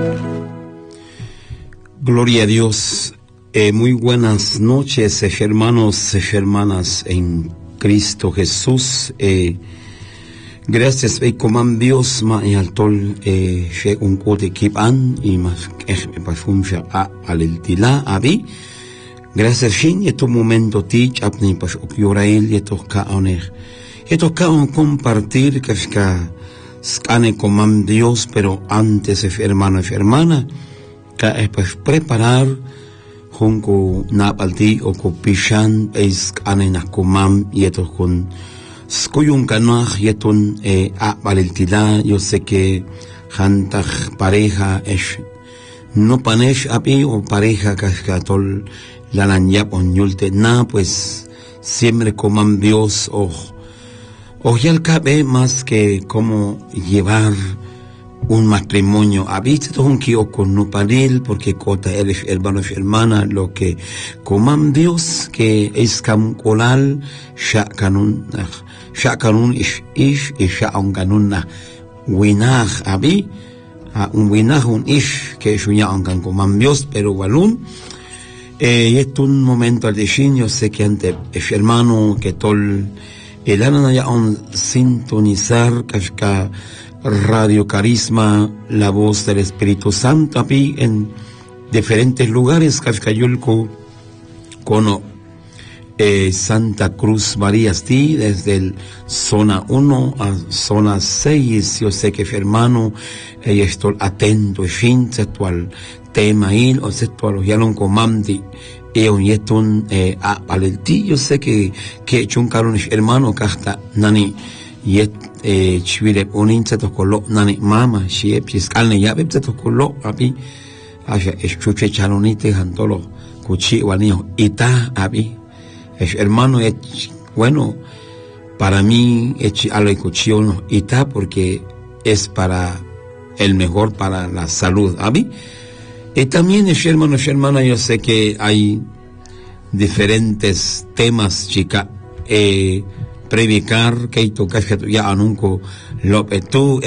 Gloria a Dios. Muy buenas noches, hermanos y hermanas en Cristo Jesús. Gracias, comam Dios, ma y altol, un cote kipan y más pasfunja aleltila abi. Gracias, fin, y tu momento tich apni pas okyorael y toca oner. Y toca compartir que scane comam Dios, pero antes, hermano y hermana, que pues preparar junco napalti o copishan es anena comam y esto con skuyun kanaj yetun a valentila. Yo sé que jantaj pareja es no panesh api o pareja cascatol la lanya ponyulte na pues siempre comam Dios o ya el cabe más que cómo llevar un matrimonio. Habiste un kio con no panel porque cota el hermano y hermana lo que comam Dios que es cam colal sha kanun ish y sha un kanun na winaj abi un winaj un ish que shunya un kan comam Dios pero walun y es un momento al decir. Yo sé que ante el hermano que tol el ana ya un sintonizar kashka Radio Carisma, la voz del Espíritu Santo, aquí en diferentes lugares, Cascayulco, Cono, Santa Cruz, María Sti, desde el zona 1 a zona 6. Yo sé que hermano, estoy atento, fin, al tema, o al yalon comandi, y esto a Valentí. Yo sé que chuncaron hermano, casta, nani, y chivile ponin se tocó nani mama shiep chiscalne ya se tocó abi asha escuche charonite jantolo cuchi guanillo ita abi es hermano bueno para mí algo cuchillo no ita porque es para el mejor para la salud abi y también es hermana yo sé que hay diferentes temas chica predicar que tocas que ya anunco lo tú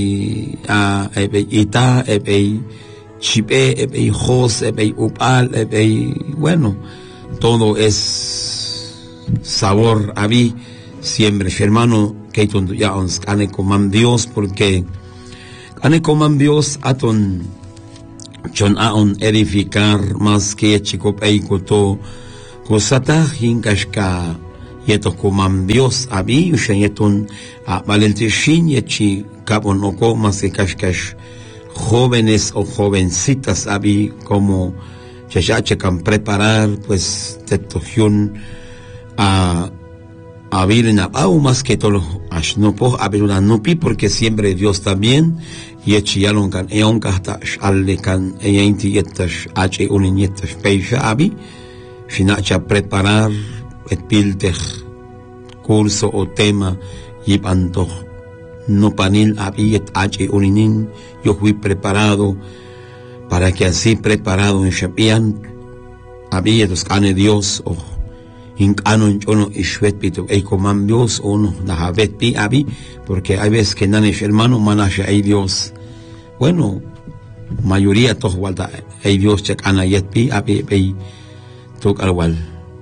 ita chipe jos upal bueno todo es sabor a mí siempre hermano que ya ons ane comam Dios porque ane comam Dios aton chon aon edificar más que chico peikoto cosata hinkashka yeto comam Dios abi yetun valentishin yechi kabonoko más que kashkash jóvenes o jovencitas abi como chachache can preparar pues tetohyun a abrir en abau más que todo ashnopo abrir una nupi porque siempre Dios también yechi yalon kan eon kahta alle kan einti yetash ache unin yetash peisha abi finacha preparar etpiltej curso o tema yipanto no panil abiet h uninin yo fui preparado para que así preparado en shapian abiet los cane Dios o incano en chono ishwet pito e comam Dios o no nahabet pi abi porque hay veces que nanesh hermano manasha hay Dios bueno mayoría todos walta hay Dios chek anayet pi abi pei tok alwal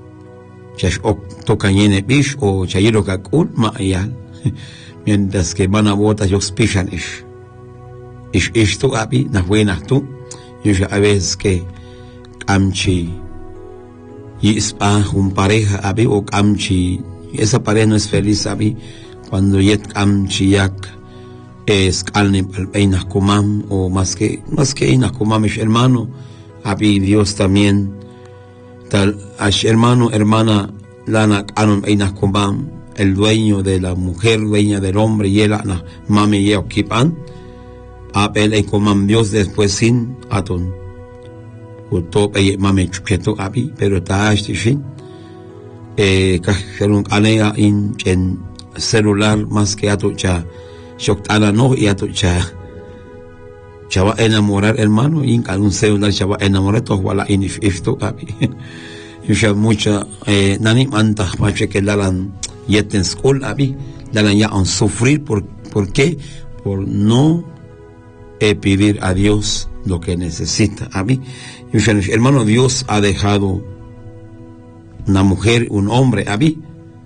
toca yene bish o chayiro kakul ma ayal mientras que van a botas yo spichan ish tu abi na buenas tú yo ya a veces que amchi y spa un pareja abi o amchi esa pareja no es feliz abi cuando yet amchi yak es calne palpeinas kumam o más que inas kumam es hermano abi Dios también tal hermano hermana lana anon einas kumam el dueño de la mujer dueña del hombre y el ana mami ye okipan apel e comam Dios después sin aton utop e mami chuketo abi pero ta fin kasherun anea in celular más que ato cha shoktana no y ato cha va a enamorar hermano y en un celular va a enamorar todo wala in ifto abi yo ya mucha nani manta mache que dalan yeten school abi dalan ya on sufrir por qué por no pedir a Dios lo que necesita. A mí, hermano, Dios ha dejado una mujer, un hombre, a mí.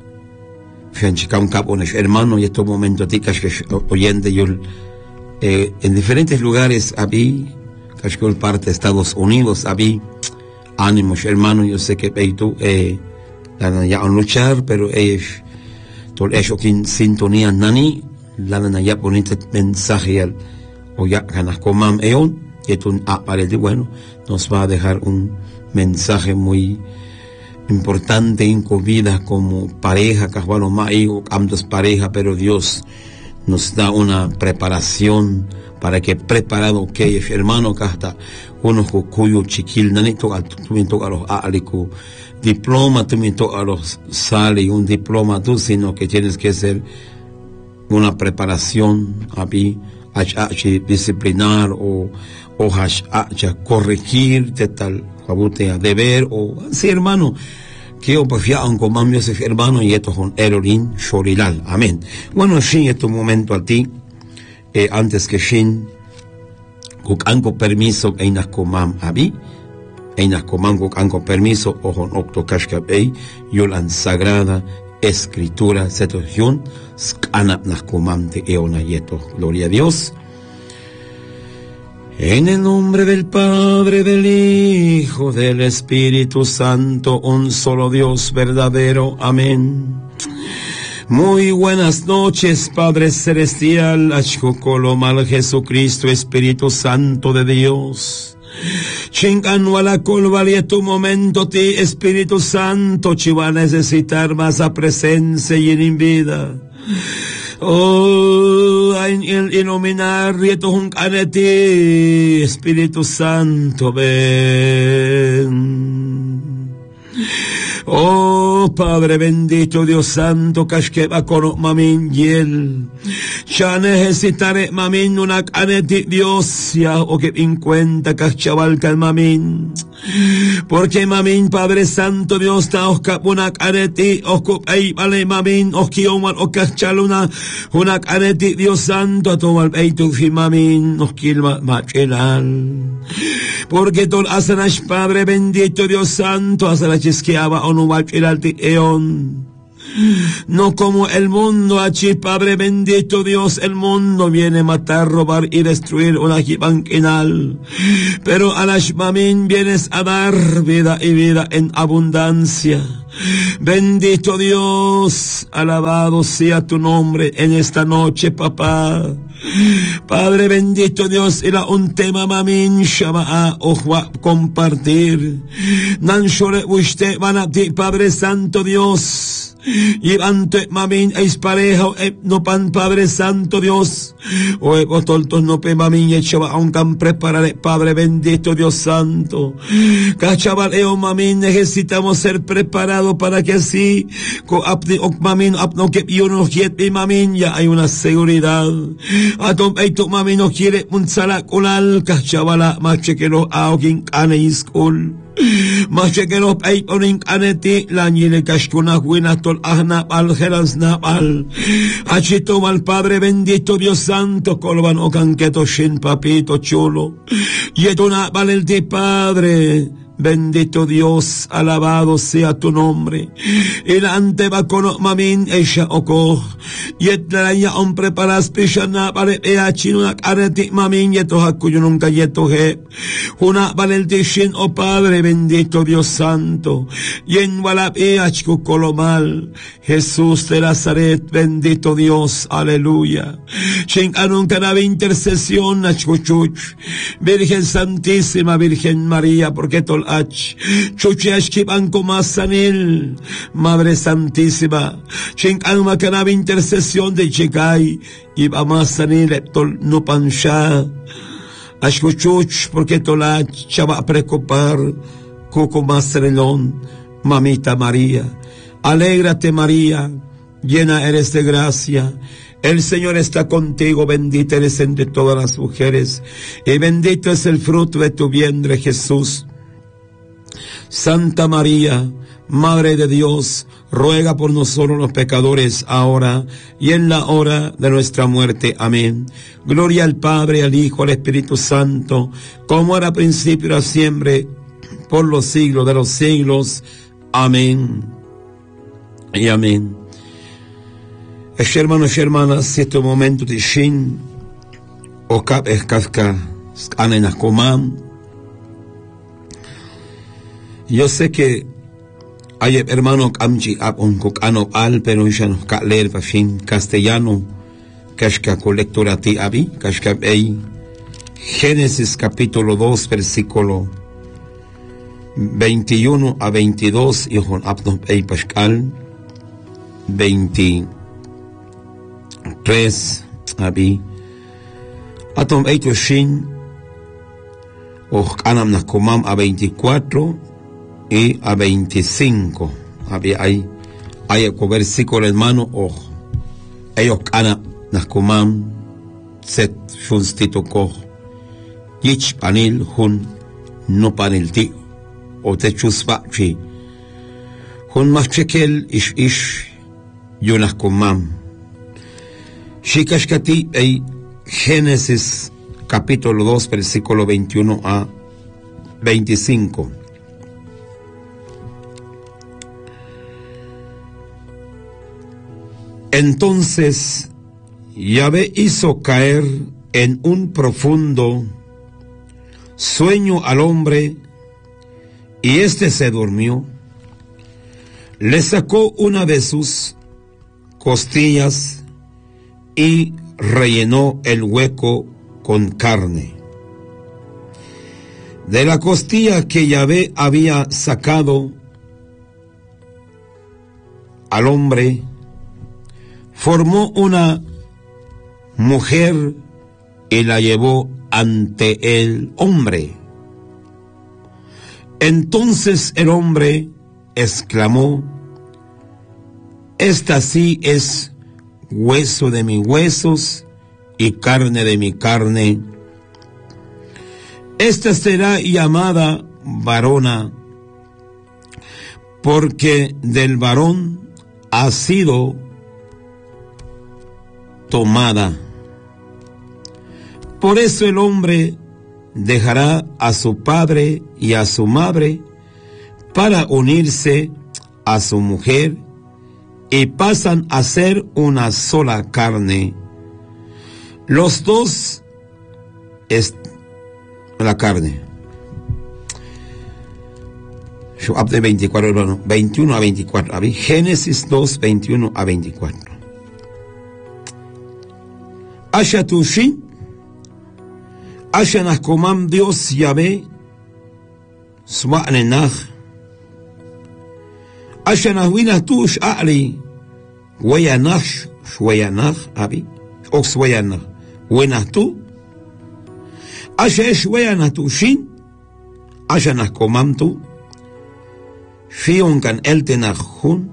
Hermano, y estos momentos, oyente, yo en diferentes lugares, a mí, parte de Estados Unidos, a mí, ánimos, hermano, yo sé que tú, ya a luchar, pero ellos, todo eso que sintonía, nani, la ya ponete mensaje al, o ya ganas comam eon, y esto aparece, bueno, nos va a dejar un mensaje muy importante en vida como pareja, casualo más hijo, ambos pareja, pero Dios nos da una preparación para que preparado que es hermano que hasta uno cuyo chiquil nanito a los alico diploma tú a los sale un diploma tú, sino que tienes que hacer una preparación a disciplinar o corregir de tal a deber o así, hermano, que yo prefiero un comando ese hermano y esto con Erolín Shorilal, amén. Bueno, sí, este momento a ti, antes que Shin, con permiso, einas comam a mí, einas comam con permiso, o con octo kashkapei, yo la sagrada escritura, situación, scanap nas comam de eona yeto, gloria a Dios. En el nombre del Padre, del Hijo, del Espíritu Santo, un solo Dios verdadero. Amén. Muy buenas noches, Padre Celestial, Achocolomal Jesucristo, Espíritu Santo de Dios. Chingano a la colva y tu momento, ti, Espíritu Santo, chi va a necesitar más a presencia y en vida. Oh, iluminar rieto un caneti, Espíritu Santo, ven. Oh, Padre bendito, Dios Santo, kashkeba kono mamin yel. Ya necesitaré mamin una caneti Dios ya o que en cuenta kashchaval kal mamin. Porque mamin, Padre Santo, Dios ta oskap una caneti oskop ay vale mamin oskioman okashchal una caneti Dios Santo a tomar eitu fi mamin oskilma machelal. Porque tol asanash, Padre bendito, Dios Santo, asanash esquiaba onuwach el alti eon. No como el mundo, achí, Padre bendito Dios, el mundo viene a matar, robar y destruir una jibanquinal. Pero Alash Mamin vienes a dar vida y vida en abundancia. Bendito Dios, alabado sea tu nombre en esta noche, papá. Padre bendito Dios, era un tema mamin shaba'a ojwa compartir. Nanshore usted van a ti, Padre Santo Dios. Y ante mamin es pareja no pan, Padre Santo Dios. O toltos no pe mamin y shaba'a un can prepararé, Padre bendito Dios Santo. Cachabaleo mamin, necesitamos ser preparados para que así mamin no que yo no quiere mamin ya hay una seguridad. Atom eito mami no quiere un salakulal kachavala mache que los aogin kane iskul mache que los eitonin kaneti la nyile kashkuna huina tol ahna al geras napal achito mal Padre bendito Dios Santo kolban okanketo shin papito chulo yetuna vale el ti Padre bendito Dios, alabado sea tu nombre. El ante va con mamin ella oko. Yetlaya on preparas pishana para eachin una careti mamin yeto hakuyo nunca yeto he. Una valeltishin o Padre bendito Dios Santo. Yen walap eachku kolomal. Jesús de Nazaret, bendito Dios, aleluya. Shin anun canave intercesión achkuchuch. Virgen Santísima, Virgen María, porque tol Chuchiashkibanko Masanil, Madre Santísima, Chinkanuma Canaba intercesión de Chikai, y Bamasanil, Eptol no Pansha, Ashkuchuch, porque Tolach, Chava a preocupar, Coco Masanelón, Mamita María, alégrate María, llena eres de gracia. El Señor está contigo, bendita eres entre todas las mujeres, y bendito es el fruto de tu vientre, Jesús. Santa María, Madre de Dios, ruega por nosotros los pecadores, ahora y en la hora de nuestra muerte. Amén. Gloria al Padre, al Hijo, al Espíritu Santo, como era principio y ahora siempre, por los siglos de los siglos. Amén y amén. Hermanos y hermanas, si este momento de Shin, o Kap Eskafka, Anenakomam, yo sé que hay hermano Kamchi Aboncoano Al, pero ya no leer Fashin castellano, Kashka colectora ti abi, Kashka Ei, Génesis capítulo 2, versículo 21 a 22, y Jon Abno Ei Pascal, 23 abi, Atom Ei Toshin, o Anam Nakomam a 24, y a 25 había hay el versículo hermano o ellos ana naskumam set shunstito ko yich panil hun no panil ti o te chuspachi hun machekel ish yunaskumam shikashkati hay Génesis capítulo 2 versículo 21 a 25. Entonces Yahvé hizo caer en un profundo sueño al hombre, y éste se durmió. Le sacó una de sus costillas y rellenó el hueco con carne. De la costilla que Yahvé había sacado al hombre, formó una mujer y la llevó ante el hombre. Entonces el hombre exclamó: esta sí es hueso de mis huesos y carne de mi carne. Esta será llamada varona, porque del varón ha sido tomada. Por eso el hombre dejará a su padre y a su madre para unirse a su mujer, y pasan a ser una sola carne. Los dos es la carne. Joab de 24, hermano, 21 a 24. Génesis 2, 21 a 24. Asha Tushin, Asha Naskomam Dios Yahvé, Swanenach, Asha Nahwinah Tush Ali, Weyanach, Shweyanach, Abi, Oxweyanach, Wenach tu, Asha Shweyanach Tushin, Asha Naskomam tu, Fionkan Eltenach Hun,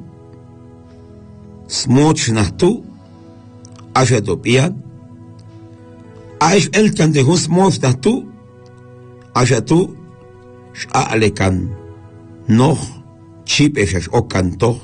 Smoch Nahtu, Asha Topian, Aish elkan de hus mofta tu, asha tu, sh'alekan, noch, chip eshash okan toch.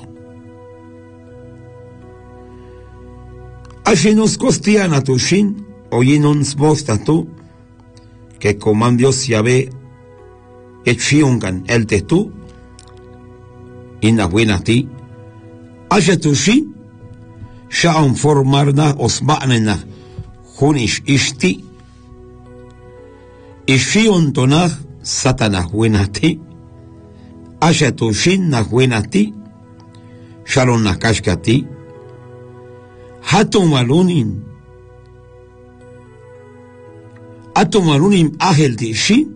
Ashinus costiana tu shin, oyinuns mofta tu, que coman Dios Yahvé, echiungan el te tu, inabuena ti, asha tu shin, sha'on formarna osmanena, Junish ishti, ishion tonach satanach wenati, ashatushin nach wenati, shalom nakashkati, hatomalunin ahel tishin,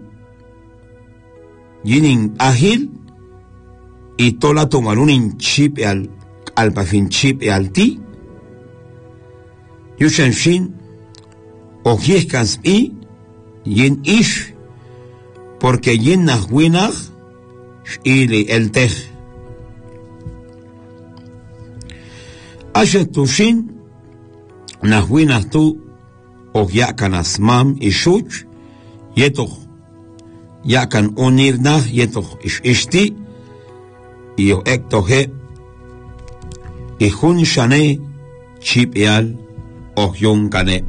yinin ahil, y tola tomalunin chip al pafin chip al ti, yushan shin, Ojiescas y yin ish, porque yin nahwinach ili el tej. Asha tushin nahwinach tu ojyakan asmam ishuch yetoch yakan unirnach yetoch ishti y o ectoje y jun shane chipial o yonkane.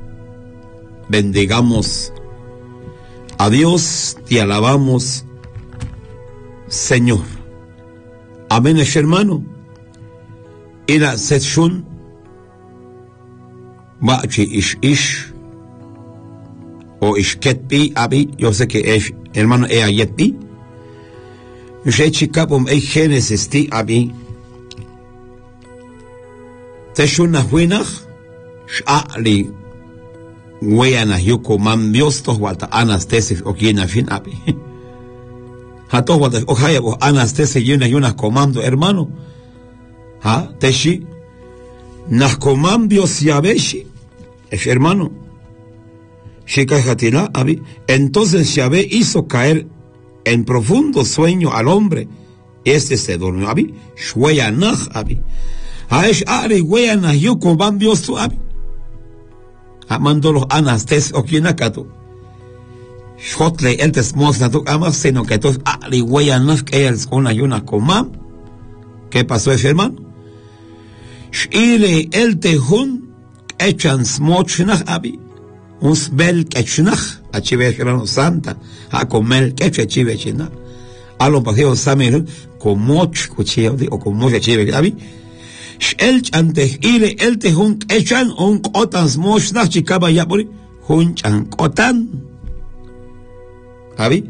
Bendigamos a Dios, te alabamos, Señor. Amén, hermano. Ila setshun bachi ish o ishketpi abi, yo sé que es hermano ayetpi. Yo sé chicapom Génesis ti abi. Teshun nahuinach shali weyana yuko mambios to walta anastesis o quien afin abi. Hato walta o haya o anastesis yuna comando hermano. Ha teshi nas comandios yabeshi es hermano. Shikajatina abi. Entonces Yahvé hizo caer en profundo sueño al hombre. Este se durmió abi. Shweyanach abi. Haesh ari weyanach yuko mambios tu abi. Amando los anastes o quien acato. Shotle el tesmos na tu amas sino que tos ari weyanach que es una yuna comam. ¿Qué pasó ese hermano? Shile el tejun echan smochnach abi. Uns bel kechnach a chive hermano santa. A comer keche chive china. A lo paseo samer con moch cuchillo o con moch chive abi. El chante ile el tejun echan un cotan smochnach chicaba ya por hun chan cotan. Abi.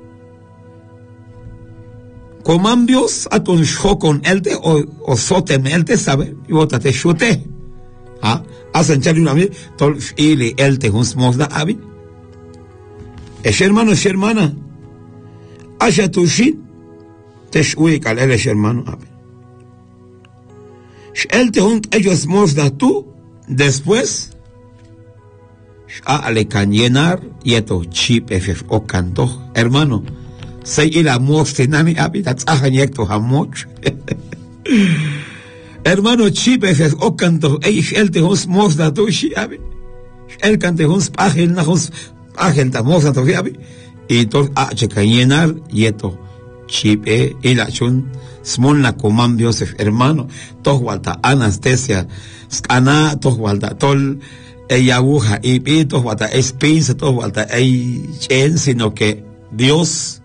Comandios a ton con el te o sotem el te sabe y vota te chute. ¿Ah? Hacen charli una vez, tol ile el te hun smosda abi. Es hermano, es hermana. Asha tu shin, te shuik al el es hermano abi. El te hun ellos smosda tú, después, ale can llenar y esto chip efef o canto, hermano. Say ila mochte nami abi, that's ahanyekto hamoch. Hermano chip efef o canto, el te hun smosda tú shi abi. El cante hun spagel na hun spagel ta mosda tú abi. Y todo che can llenar y esto chip ila chun smol na comandios hermano. Toh walta anestesia, skana toh walta tol ella aguja y toh walta es pinza toh walta ei chen, sino que Dios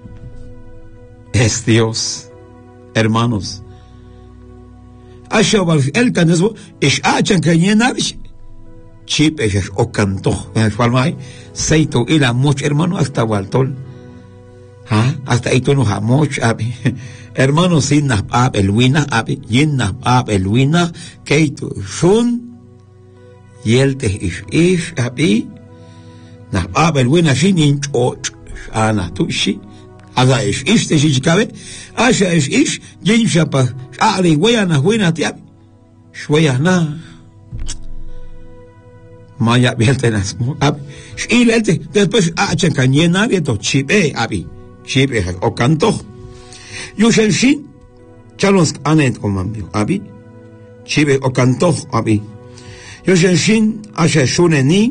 es Dios, hermanos. Ashaval el canesbo es achan cañenar chip es o canto en el falmai seito y la moch hermano hasta waltol. Hasta ahí tú no hamoch abi. Hermano sin nas ab el wina abi, yin nas ab el wina que tu shun y el te ish abi nas ab el wina sin inchoch ana tu shi. Aga es te shikabe, asha es yin shapa, ali weyana wina tiab, shweyana. Maya bieltenas, ab, shilelte, después achan cañena, esto chipe, abi, chipe, o canto. Yushen shin, chalos anet comambio, abi, chipe, o canto, abi. Yushen shin, asha shuneni,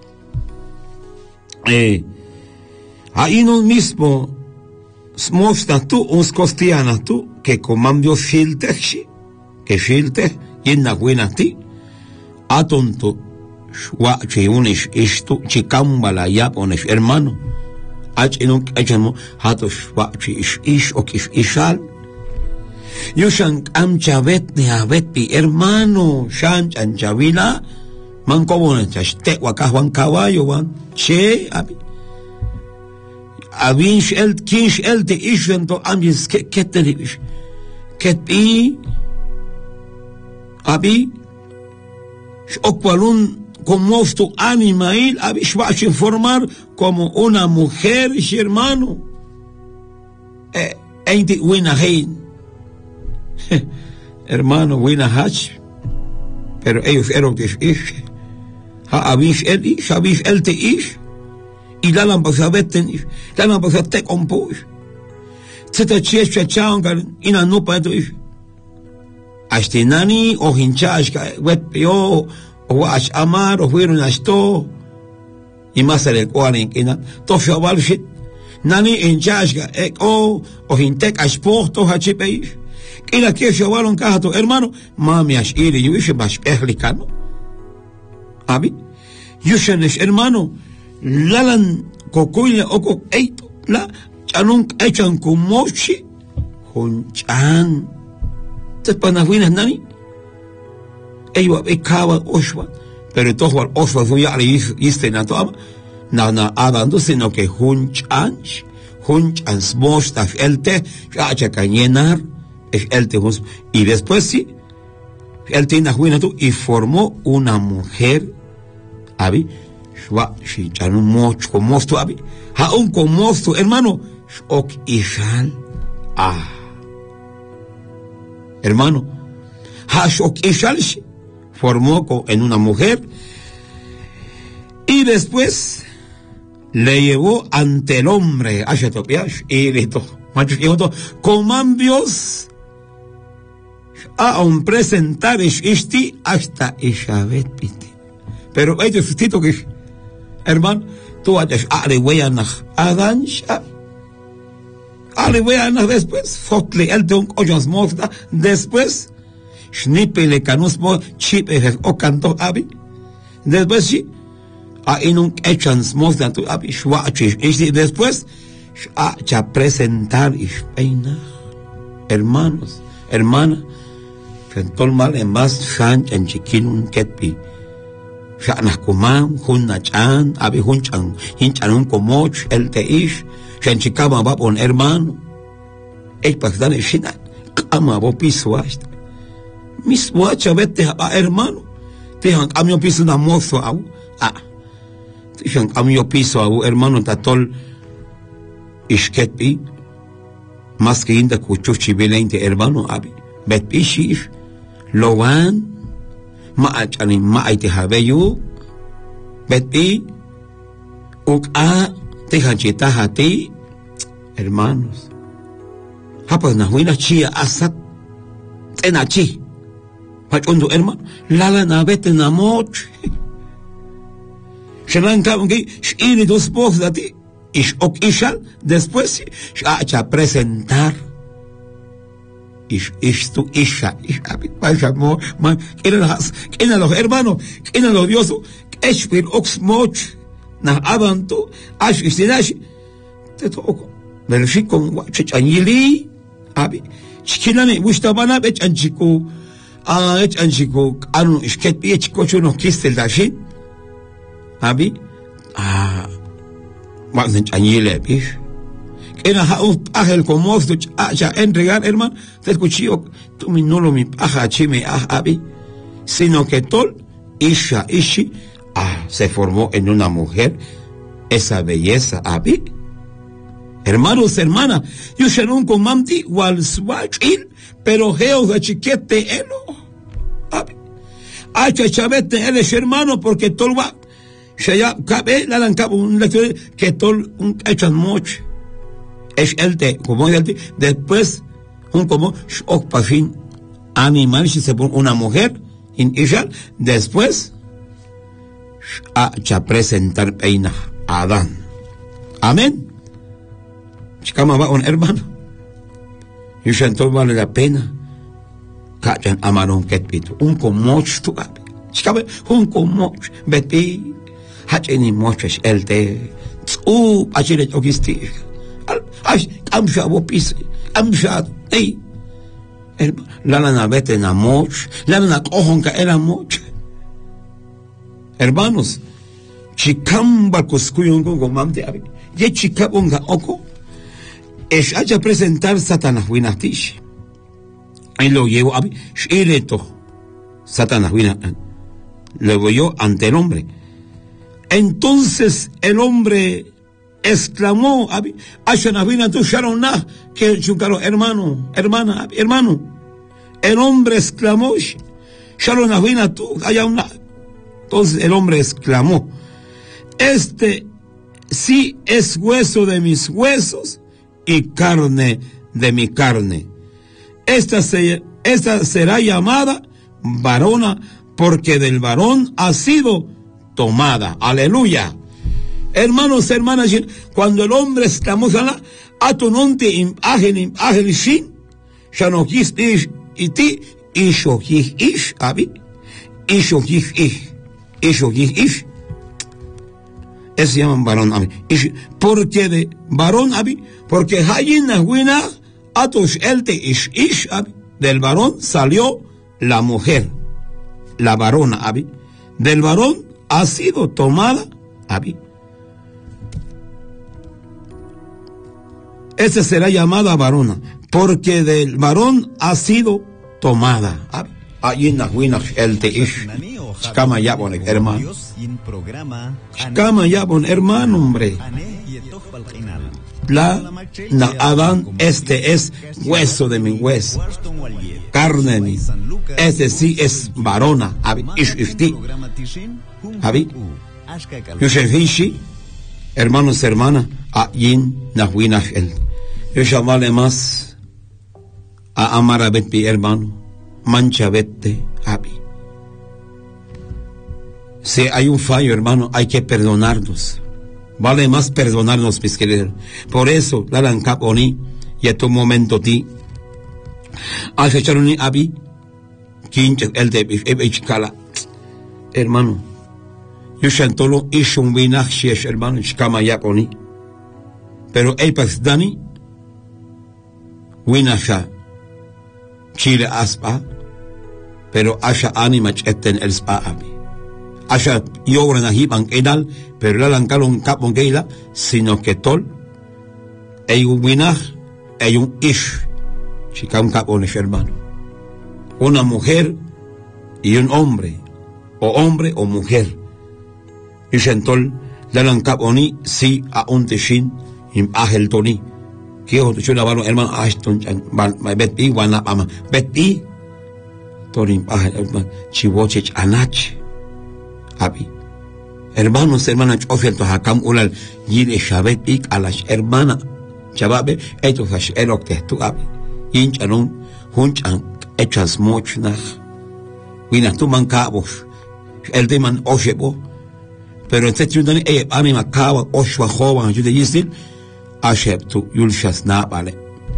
ahí no mismo, smosna tú, uns costiana tú, que comambio shilte, que shilte, yena buena ti, atonto, shwachi unish ishtu, chicambala ya pones, hermano, achinuk, achamo, hato shwachi ish, o kish ishal, yushan amchavet ni avetpi, hermano, shan chanchavila, man como chaste, wakajuan caballo, wan, che, abi. Avinch el kinch el te ishvento ambis ketelivish ketpi abi okwalun como tu animail abi shvach informar como una mujer hermano ain't wina hein hermano wina hach pero ellos eran que ish ha avinch el te ish y la lampa vetten la lampa te compus teta chiesha changan ina no pato ashtinani o hinchashka wet pio o ash amar o fueron ashto y más el cuaren ina to shabalshit nani en chashga, o hintek ashporto hachipeish. Y la que llevaron cajato, hermano, mami ashiri, yo hice más ehlicano. Abi, yo hermano, lalan cocuila o eito, la chanun echan con mochi, hunchan. Te panahuinas nani. Ellos becaba oshwa, pero todos los oshwa son ya le na toama, na adando, sino que hunchans mostaf elte, ya cañenar, es elte, y después sí, él tiene y formó una mujer, abi, shwa, si chanun moch, con mosto, abi, aún con mosto, hermano, ok ishal, hermano, ok ishal, formó en una mujer, y después le llevó ante el hombre, y listo, comandios a un presentar isti hasta Ishabet piti. Pero ellos sustito que, hermano, tú hayas nach Adán, nach después, fotle el de un ojos mosda, después, Schnippele canusmo, chip o canto abi, después sí, a inun echans mosda tu abi, schwachis, y después, a presentar ispeina, hermanos, hermana, Fentol mal en más shan en chiquinun ketpi. Shanakuman, Hunnachan, Abi Hunchan, Hinchanun Komoch, el Teish, Shanchikama va un hermano. El Pakistan es Shina, Kama va piso hasta. Mis guacha vete a hermano. Te han cambio piso una mozo au. Te han cambio piso au hermano tatol Ishketpi. Más que inda kuchuchi belente hermano Abi. Bet pishish. Lowan, ma'achani ma'aiti habeyu, beti, uk'a, tejanchita hati, hermanos. Hapas nahuina chia asat, tenachi, pachundo hermano, lala na vete na moch. Shelan kaungi, shini dos voz dati, ok ishal, después, shacha presentar. Esto, isha, vaya, ¿quién los hermanos? ¿Quién los diosos? Eshpir, oxmoch, na abanto, ash, istinash, te toco. Belshikon, chachanyili, abi, chiquilane, wistabana, bechanchico, echanchico, anu, isket, piechcocho, no quiste el dashin, abi, más de chanyile, bish. Era un ángel como esto, ya entregar, hermano, te escuché, tú mi no lo mi paja chime abi, sino que tol, isha, ishi, se formó en una mujer, esa belleza, abi. Hermanos, hermanas, yo shanun con mamti, wal swachil, pero geo de chiquete, elo, abi. Chabete, él es hermano, porque tol va, ya cabe, la dan cabo, un lector, que tol, un echan moche. Es el de, como el de, después, un como, fin animal, si se pone una mujer, in Israel, después, a presentar peina a Adán. Amén. Chicama va un hermano. Y entonces vale la pena, cachan amaron ketpito, un comoch tu abe. Chicama, un comoch, beti, hacheni moches el de, achile ogisti. Amsha wopis, amsha, hey. Lala na vete na moch, lala na kohonka era moch. Hermanos, chicamba kuskuyungo gomamte abi, ye chicabunga oko, es haya presentar Satanás winatish. Ahí lo llevo abi, shireto, Satanás winatish, lo voy ante el hombre. Entonces el hombre exclamó, que chucaro, hermano, hermana, hermano. El hombre exclamó, entonces el hombre exclamó, este sí es hueso de mis huesos y carne de mi carne. Esta será llamada varona, porque del varón ha sido tomada. Aleluya. Hermanos, hermanas, cuando el hombre estamos a tu nonte im agen shin, shanokis ish iti, ishokis ish, abi, ishokis ish, ese se llaman varón, abi. Porque de varón, abi, porque hayin nahuina, atos elte ish, abi, del varón salió la mujer, la varona, abi, del varón ha sido tomada, abi. Esa será llamada varona, porque del varón ha sido tomada. Allí nahuina el te ish. Shkama yabon, hermano. Shkama yabon, hermano, hombre. Adán, este es hueso de mi hueso, carne de mi. Este sí es varona. Yushefishi, hermanos, hermanas, allí nahuina el. Yo llamarle más a amar a Betpi, hermano, mancha vete, abi. Si hay un fallo, hermano, hay que perdonarnos. Vale más perdonarnos, mis queridos. Por eso, la lancaponi, y a tu momento ti, al echaruni abi, quinche el de echkala, hermano. Yo chantolo ishun vinachiesh, hermano, chkama yaponi. Pero el pas dani, winasha chile aspa, pero asha anima chetten el spa abi. Asha yobra na hiban edal, pero la lankalon kapon keila, sino que tol, un winach, un ish, chikam kapon hermano. Una mujer y un hombre o mujer. Y sentol, la lankaponi, si a un teshin, im ahel toni. Quiero que yo la valo hermano Ashton bet wana ama bet torim chivochech anach abi hermanos hermanas oferto hakam ulal yile shabet alash hermana chababe eto hash elokte tu abi hinchanon hunchan echas mochnach wina tu mankabos el deman oshebo pero este chudani ami makaba oshwa khowa jude yisil acepto yulshas na vale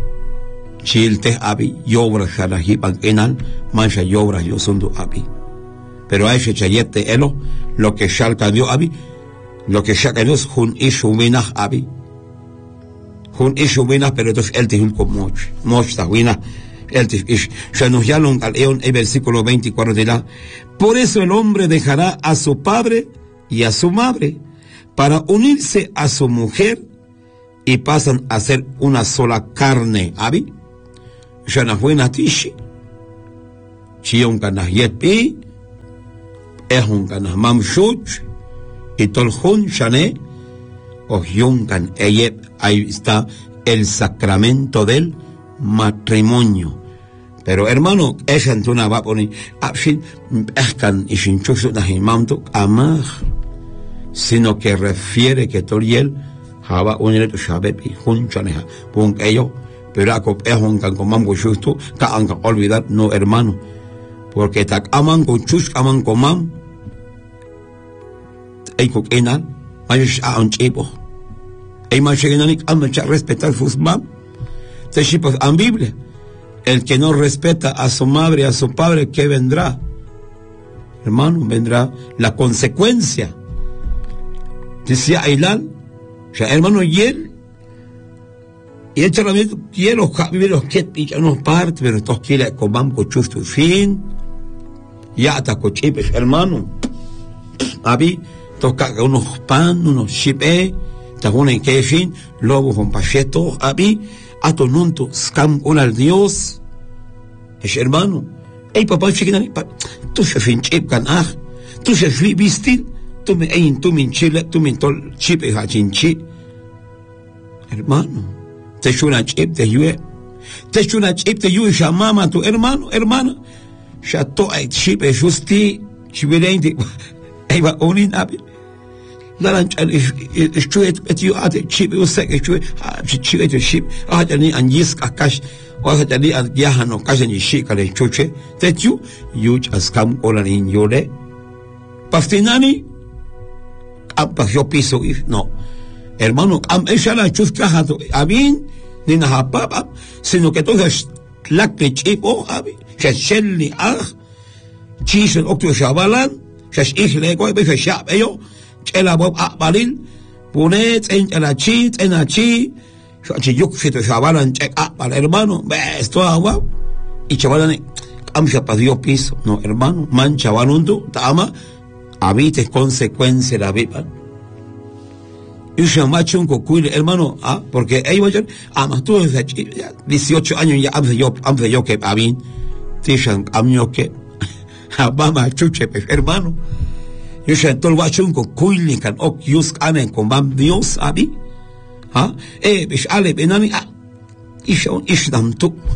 chilte abi yobra shalahi bankenal mancha yobra yo sundu abi pero a ese chayete elo lo que shalka dio abi lo que shaka Dios hun ishu minah abi hun ishu minah pero entonces el te hulko moch ta wina el te ish shanos yalon al eon el versículo 24 dirá por eso el hombre dejará a su padre y a su madre para unirse a su mujer y pasan a ser una sola carne, abi. Shana buena tishi. Chion kana yetpi. Ehun kana mamshuch. Y tolhun shane. O yunkan eyep. Ahí está el sacramento del matrimonio. Pero hermano, esa entuna va a poner. Abshin, escan y shinchusu nahimamto amar. Sino que refiere que toliel. Haba unilet shabeb y junchaneja pun ello pero a copejón can comam go justo ka anka olvidar no hermano porque tak aman go chus aman comam ei ko enal mayish a un chipo ei machigenanik amacha respetar sus mam te chipos en Biblia el que no respeta a su madre y a su padre ¿qué vendrá? Hermano, vendrá la consecuencia. Decía Ailán ya hermano y él solamente quiero vivir los que no parte pero estos quiere comam cochusto fin ya hasta cochipes hermano abi toca unos pan unos chipe tajuna en que fin luego con pacheto abi ato nunto scam con al Dios es hermano ey papá chiquinani tú se fin chip can tú se fi vistir tú me ein tú min chile tú min tol chip ha chinchi hermano te chuna chip te yue shamama tu hermano hermana ya to ay chip justi chiberendi ay va onin abi la lancha es chuet et you at chip usek es chuet chip chip ni anjis akash o ni an yahano kashani shikale chuche te you as come on in yole pastinani yo piso, no. Hermano, ella la chusca abin, ni na papa, sino que todo es lacte chipo, abi, que shelly chisen octio shabalan, que ich lego, que shab, ello, que la bob balil, punet, en la chit, en la chi, que yo que te shabalan, check al hermano, ves, todo agua, y chavalan, padio piso, no, hermano, man chavalundu, tama, habite consecuencia la vida. Y yo macho un cocuil, hermano, porque ellos más tú desde 18 años ya antes yo que habían, tishan, amio que, abama chuche, hermano. Yo ya todo el macho un cocuil, can ok yus anen con bam Dios, abi, bish ale benani, ishdam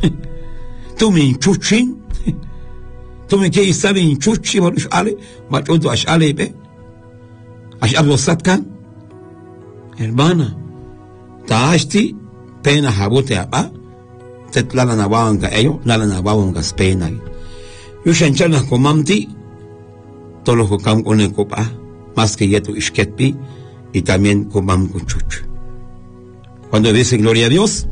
tú me chuchin, tú me quieres estar en chuchi, bolush ale, macho tú ash ale be, ash abdo satkan. Hermana, taashti pena habute apa, tet lala nabawan ka ello, lala nabawan ka pena. Yo shanchar na komamti, tolo ko kam one kopa, más que yetu ishketpi, y también komam kuchuch. Cuando dice gloria a Dios,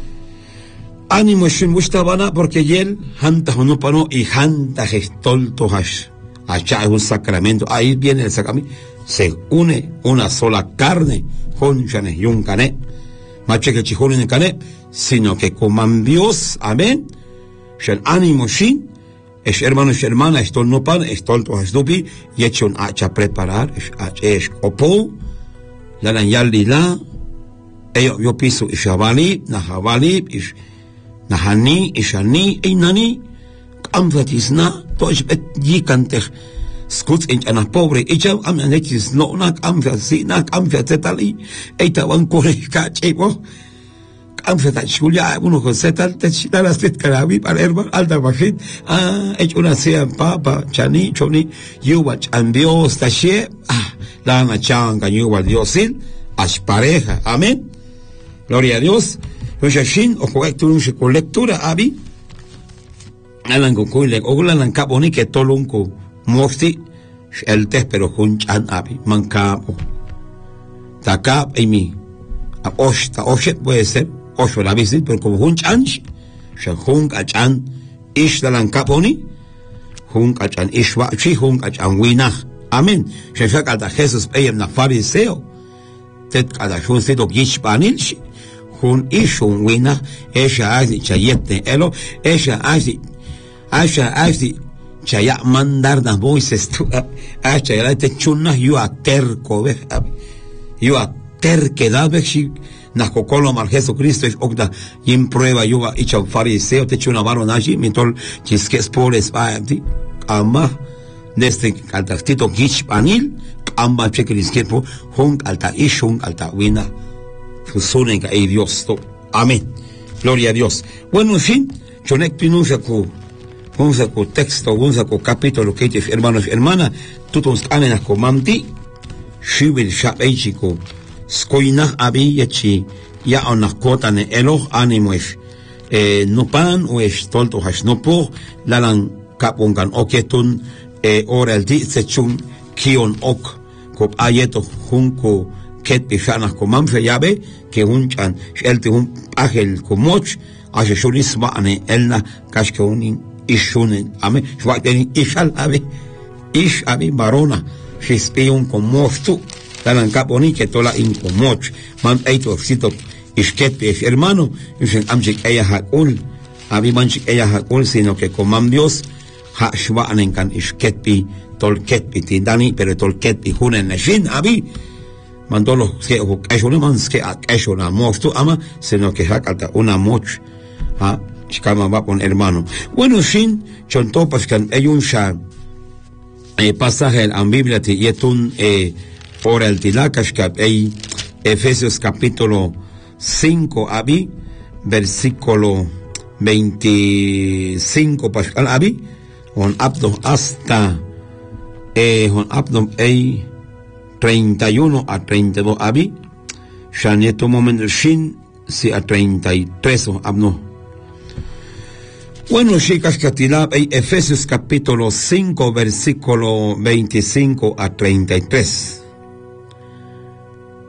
ánimo shin mushtabana, porque yel hanta honopano y hanta gestolto hash, allá es un sacramento, ahí viene el sacramento, se une una sola carne, Jonchanes y un cané, mache que chijón en el cané, sino que coman Dios, amén. Shen ánimo shin, es hermano, es hermana, es no pan, es tolto, es dupi, y hecho un hacha preparar, es opo, la lan la, ello yo piso, es javali, is nahani, ishani, nani, amfatisna, to es bet yikantech, skuts in ana pobre echa am netis no nak am fasina am fatetali eta wan kore ka chebo am fatat shulia uno con setal te chita las pet karabi para herba alta bajit hecho una sea papa chani choni yuwach an Dios tashe la na changa yuwa Diosin as pareja amén gloria a Dios yo shin o con lectura abi alan con coile o lan caponi que tolunco Mofti, el pero hunchan abi, mancabo. Takab y mi. Oshet puede ser, osho la visit, pero como hunchan, shahunk achan, ish dalan caponi, hunk achan ishwa, chi hunk achan winach. Amén. Shashak alta Jesús peyem na fariseo. Tet cada shun sedo gish panilshi. Hun ish un winach, esha azi chayetne elo, esha azi chaya mandar na voices tu chaya te chuna yo a terco ve yo a terquedad ve si na cocolo mal Jesucristo es ogda y en prueba yo a hecho fariseo te chuna varón allí mentol chisque spores va a ti ama desde altastito gishpanil amba chequelis que po hong alta ishung alta wina fusonen ka Dios to amén gloria a Dios bueno en fin chonek pinujaku vamos a texto, vamos a capítulo que dice hermanos y hermanas, todos anen a comamti, shibil shabechico, skoina abi yachi, ya ona kota ne eloh animoes, no pan o es tolto hash no po, lalan kapongan oketun, ora el di sechun kion ok, kop ayeto junko ket pishanas comamfe yabe, que unchan, elte un agel comoch, ashe shunisma ane elna kashke unin, ishunen ame shwateni ishal ave ish ave barona shispion comostu talan caponi que tola in comoch man eito sito iskepe hermano isen amjik ella hakul abi manchik ella hakul sino que coman Dios ha shwanen kan iskepi tolkepi tindani pero tolkepi hunen neshin abi mandolo que eshone manske eshona mostu ama sino que hakalta una moch ha Shkama va con hermano. Bueno, sin chontopas kan eyunsha pasaje en Biblia te yetun por el tilakashkap Efesios capítulo 5 abi versículo 25 pascal abi on abdo hasta on abdo 31 a 32 abi shaneto momento shin si a 33 abno. Bueno, chicas, Katilab, Efesios capítulo 5, versículo 25 a 33.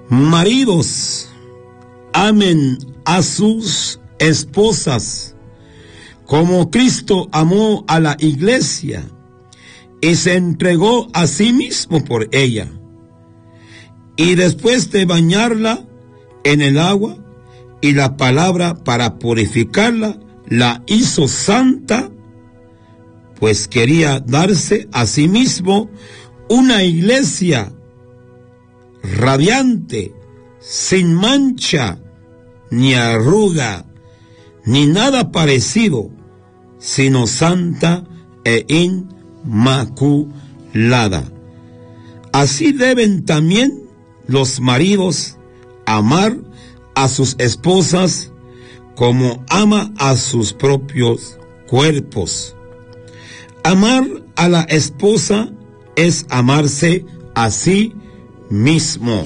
Maridos, amen a sus esposas, como Cristo amó a la iglesia y se entregó a sí mismo por ella. Y después de bañarla en el agua y la palabra para purificarla, la hizo santa, pues quería darse a sí mismo una iglesia radiante, sin mancha, ni arruga, ni nada parecido, sino santa e inmaculada. Así deben también los maridos amar a sus esposas como ama a sus propios cuerpos. Amar a la esposa es amarse a sí mismo.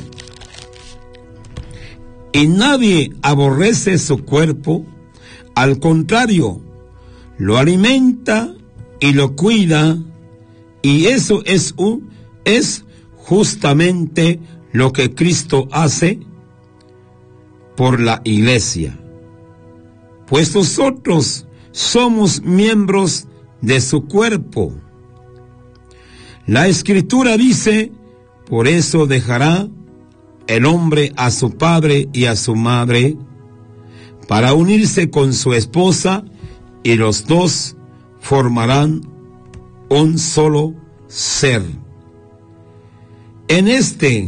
Y nadie aborrece su cuerpo, al contrario, lo alimenta y lo cuida, y eso es justamente lo que Cristo hace por la iglesia. Pues nosotros somos miembros de su cuerpo. La Escritura dice: por eso dejará el hombre a su padre y a su madre, para unirse con su esposa, y los dos formarán un solo ser. En este,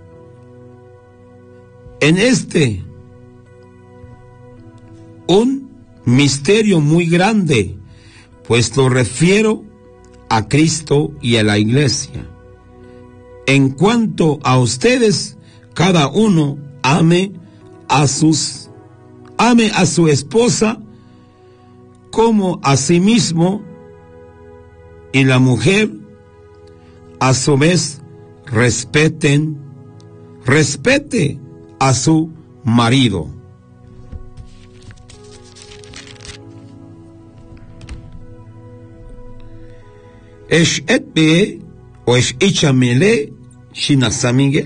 un misterio muy grande, pues lo refiero a Cristo y a la iglesia. En cuanto a ustedes, cada uno ame a su esposa como a sí mismo, y la mujer a su vez respete a su marido. Esh etbe o esh ichamele shinasamige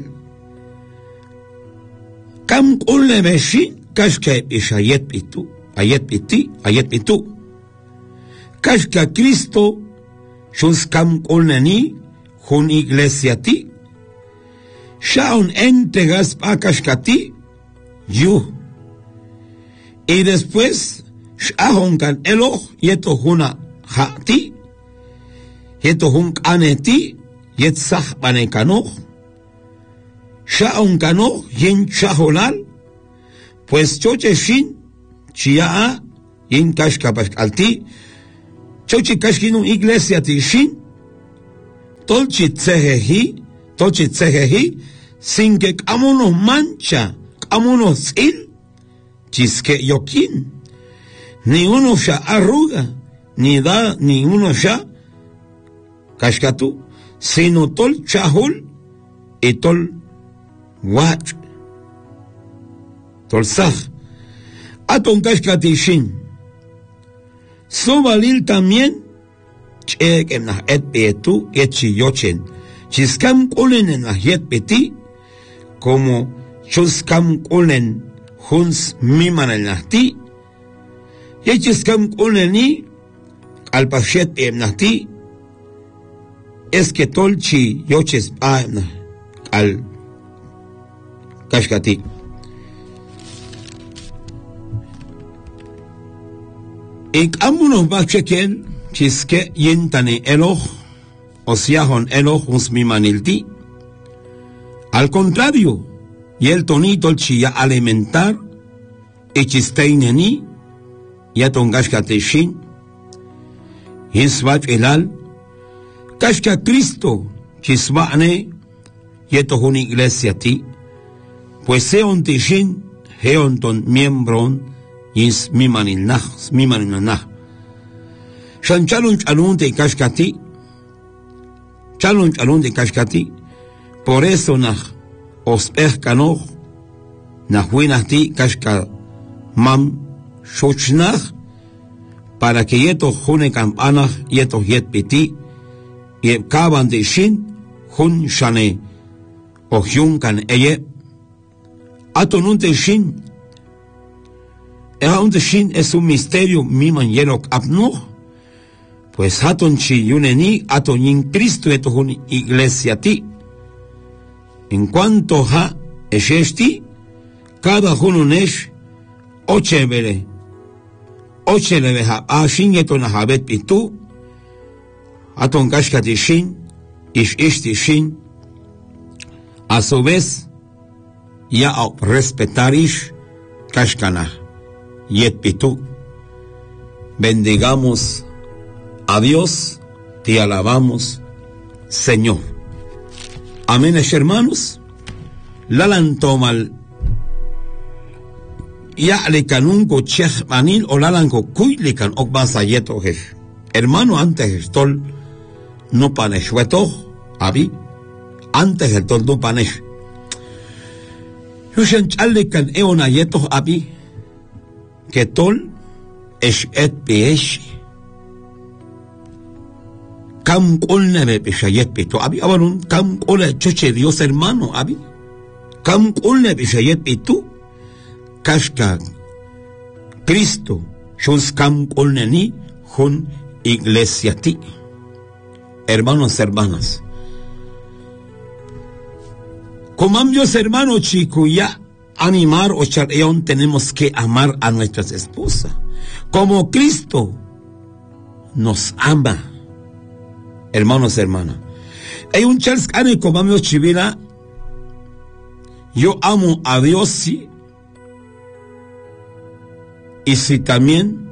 kam kulle meshi kashka ishayet pitu ayet pitu kashka Cristo shus kam kulleni hun iglesia ti shaun entregas pa kashka ti yu, y después shahon kan elo yeto huna ha ti yeto hun kaneti yet sah bane kanoh shaun kanoh yin chaholal, pues choche shin chia yin kashka alti choche kashkinu iglesia ti shin tolchi tsehehi sin que amonos mancha amonos il chisque yokin ni uno ya arruga ni uno ya kashkatu, sino tol chahul y tol wach tol sah aton kashkati shin sobalil también chek en la et petu echi yochen chiskam kulen en la yet peti como chuskam kulen huns miman en la ti y chiskam kuleni al pashet en la ti es que tolchi yoches al kashkati. Ik amunos bachekel chiske yentane eloh osiahon eloh uns mimanilti. Al contrario, y el tonito ya alimentar y chisteineni ya tongashkate shin hinswach elal kashka Cristo chiswane yeto hun iglesia ti, pues seon tishin heonton miembron yins mimaninah shanchalun chalunte kashkati por eso nah ospeh kanoh nah winahti kashka mam shochnah, para que yeto june campanah yeto yet piti y kaban de shin hun shane o hyun kan eye Atonunte shin. Aunte shin es un misterio mi manjerok apno. Pues haton chi yuneni atonin Cristo etohun iglesia ti. En cuanto ha eshesti, cada hununesh ochevere. Ocheleveha ashin etona habet pitu. Aton kashkati shin, ishti shin. A su vez, ya respetarish kashkana. Yet pitu. Bendigamos a Dios, te alabamos, Señor. Amén, hermanos. Lalan tomal ya le canunco chech manil o lalanco cuy le can okbasa yeto hef. Hermano, antes el tol no panesh weto, abi. Antes el tol no panesh. Yushan chale can eona yeto abi. Que tol es et peesh. Kam kolne me peshayet peto abi. Abarun kam kole choche Dios hermano abi. Kam kolne peshayet peto. Kashka Cristo shons kam kolne ni hun iglesia ti. Hermanos, hermanas. Como amigos hermanos chicos, ya animar o chareón tenemos que amar a nuestras esposas. Como Cristo nos ama. Hermanos, hermanas. Hay un Charles Cane como amigos chivira. Yo amo a Dios, sí. Y si también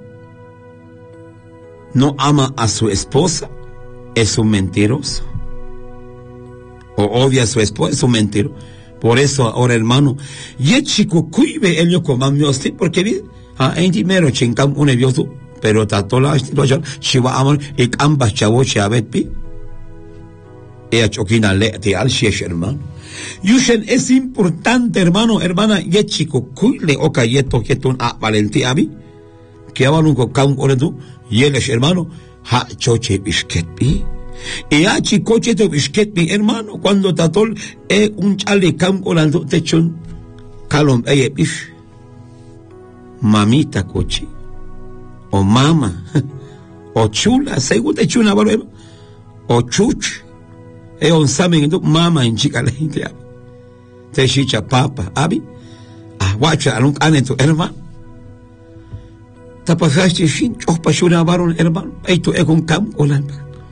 no ama a su esposa, es un mentiroso. O odia a su esposa, es un mentiroso. Por eso ahora, hermano, y chico cuive el yo como Dios, sí, porque en primero chincam un evioso, pero tatola chiva amor y ambas chavo chavet pi. Ella choquina le te al shesh, hermano. Yushen es importante, hermano, hermana, y chico cuile o cayeto que tú a valentía abi, que aban con cam oredu, y él es hermano, ha choche bisquet pi. Y a chico cheto bisquet pi, hermano, cuando tatol un chale cam orando techon, calom bish, mamita coche, o mama, o chula, según te chula, o chuch. On saben do mama en chica la gente abi. Te chicha papa abi. Wacha alun aneto hermano. Tapasaste shin chopa shuna baron hermano. Eito con cam olan.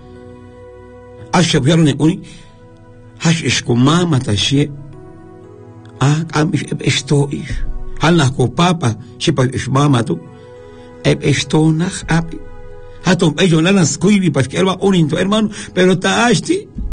Asha vieron uni. Hash es con mama tashi. Am esto is. Halna ko papa chipa es mama tu. Esto nach abi. Hatom ellos lanas kuibi para que hermano, pero ta ashti